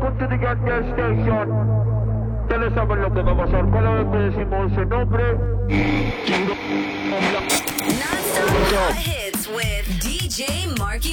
welcome to the gas station. Ustedes saben lo que va a pasar cada vez que decimos ese nombre. Non-stop hot hits with DJ Marky